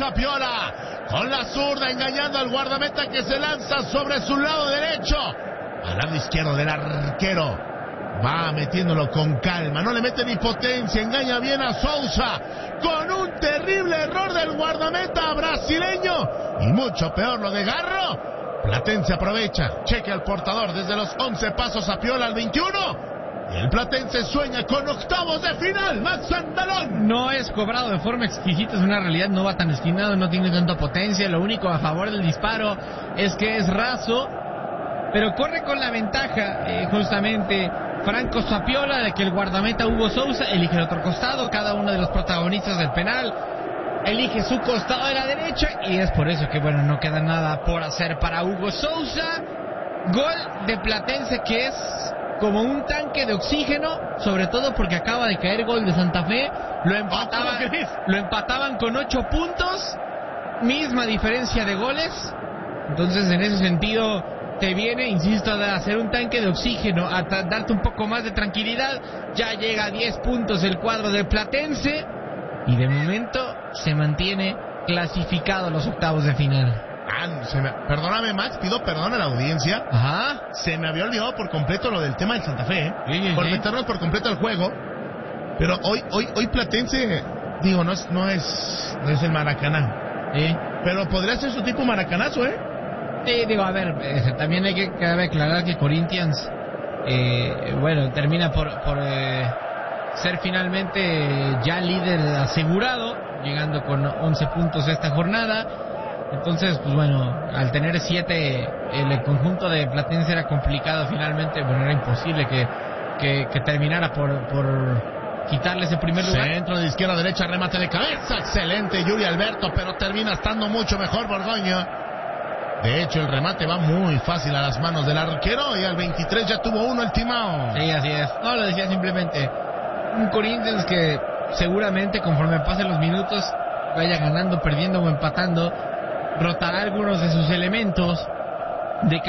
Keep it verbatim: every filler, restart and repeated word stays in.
Zapiola con la zurda engañando al guardameta que se lanza sobre su lado derecho. Al lado izquierdo del arquero. Va metiéndolo con calma, no le mete ni potencia, engaña bien a Sousa, con un terrible error del guardameta brasileño, y mucho peor lo de Garro. Platense aprovecha, cheque al portador desde los once pasos a Piola al veintiuno, y el Platense sueña con octavos de final. Max Andalón. No es cobrado de forma exquisita, es una realidad, no va tan esquinado, no tiene tanta potencia, lo único a favor del disparo es que es raso, pero corre con la ventaja, eh, justamente Franco Zapiola, de que el guardameta Hugo Sousa elige el otro costado. Cada uno de los protagonistas del penal elige su costado de la derecha, y es por eso que, bueno, no queda nada por hacer para Hugo Sousa. Gol de Platense que es como un tanque de oxígeno, sobre todo porque acaba de caer gol de Santa Fe. Lo empataban, lo empataban con ocho puntos, misma diferencia de goles. Entonces, en ese sentido, te viene, insisto, a hacer un tanque de oxígeno, a darte un poco más de tranquilidad. Ya llega a diez puntos el cuadro del Platense, y de momento se mantiene clasificado a los octavos de final. Ah, se me, perdóname, Max, pido perdón a la audiencia. Ajá. Se me había olvidado por completo lo del tema del Santa Fe, ¿eh? Sí, sí, por sí. meternos por completo al juego. Pero hoy, hoy, hoy Platense, digo, no es, no es, no es el Maracaná. Sí. Pero podría ser su tipo maracanazo, ¿eh? Sí, digo, a ver, eh, también hay que cabe aclarar que Corinthians, eh, bueno, termina por, por eh, ser finalmente ya líder asegurado, llegando con once puntos esta jornada. Entonces, pues bueno, al tener siete, el conjunto de Platense era complicado finalmente, bueno, era imposible que, que, que terminara por, por quitarle ese primer lugar. Centro de izquierda a derecha, remate de cabeza, excelente Yuri Alberto, pero termina estando mucho mejor Borgoño. De hecho, el remate va muy fácil a las manos del arquero, y al veintitrés ya tuvo uno el Timao. Sí, así es. No, lo decía simplemente. Un Corinthians que seguramente, conforme pasen los minutos, vaya ganando, perdiendo o empatando, rotará algunos de sus elementos de